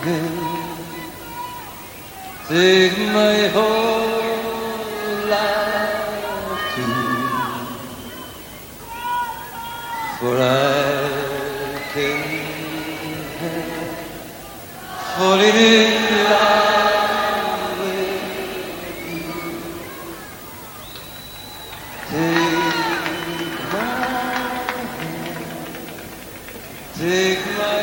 Take my whole life too, for I can falling in love with you. Take my hand, take my